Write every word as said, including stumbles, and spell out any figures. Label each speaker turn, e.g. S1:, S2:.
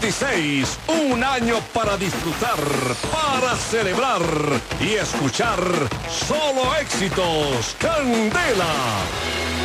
S1: veintiséis, un año para disfrutar, para celebrar y escuchar solo éxitos. Candela.